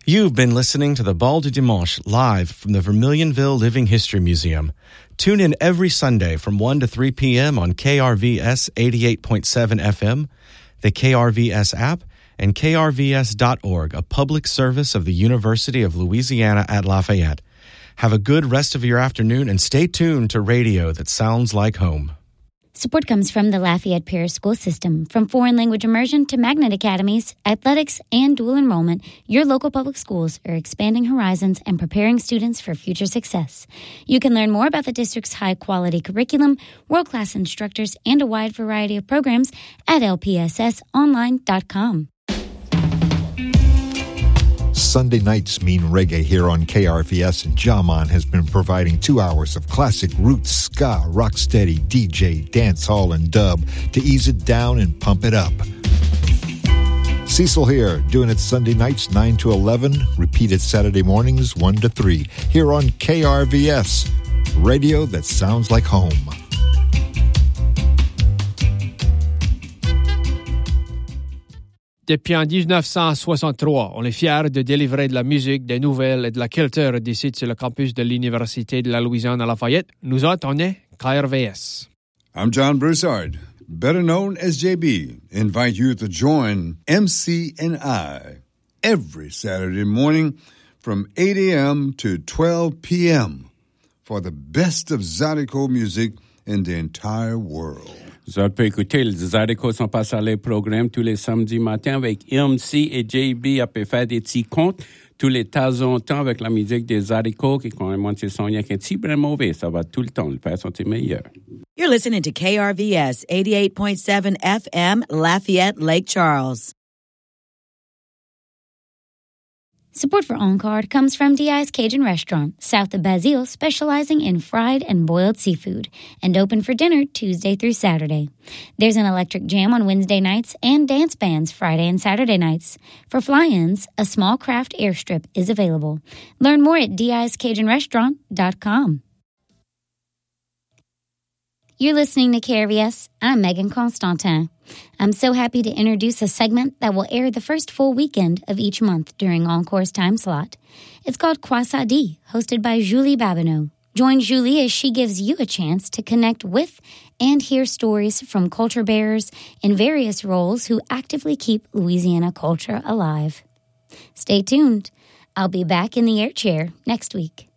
You've been listening to the Bal du Dimanche live from the Vermilionville Living History Museum. Tune in every Sunday from 1 to 3 p.m. on KRVS 88.7 FM, the KRVS app, and krvs.org, a public service of the University of Louisiana at Lafayette. Have a good rest of your afternoon and stay tuned to radio that sounds like home. Support comes from the Lafayette Parish School System. From foreign language immersion to magnet academies, athletics, and dual enrollment, your local public schools are expanding horizons and preparing students for future success. You can learn more about the district's high-quality curriculum, world-class instructors, and a wide variety of programs at lpssonline.com. Sunday nights mean reggae here on KRVS, and Jaman has been providing 2 hours of classic roots, ska, rocksteady, DJ, dancehall, and dub to ease it down and pump it up. Cecil here, doing it Sunday nights 9 to 11, repeated Saturday mornings 1 to 3, here on KRVS, radio that sounds like home. Depuis en 1963, on est fiers de délivrer de la musique, des nouvelles et de la culture d'ici sur le campus de l'Université de la Louisiane à Lafayette. Nous autres, on est KRVS. I'm John Broussard, better known as JB. Invite you to join MC and I every Saturday morning from 8 a.m. to 12 p.m. for the best of Zydeco music in the entire world. Vous pouvez écouter les Zydeco sont passés à les programmes tous les samedis matins avec MC et JB. On peut faire des petits comptes tous les temps en temps avec la musique des Zydeco qui quand même monte son lien qui est petit bien mauvais. Ça va tout le temps. Le faire sentir meilleur. You're listening to KRVS 88.7 FM, Lafayette, Lake Charles. Support for On-Card comes from DI's Cajun Restaurant, south of Basile, specializing in fried and boiled seafood, and open for dinner Tuesday through Saturday. There's an electric jam on Wednesday nights and dance bands Friday and Saturday nights. For fly-ins, a small craft airstrip is available. Learn more at discajunrestaurant.com. You're listening to KRVS. I'm Megan Constantin. I'm so happy to introduce a segment that will air the first full weekend of each month during Encore's time slot. It's called Quoi Ça dit, hosted by Julie Babineau. Join Julie as she gives you a chance to connect with and hear stories from culture bearers in various roles who actively keep Louisiana culture alive. Stay tuned. I'll be back in the air chair next week.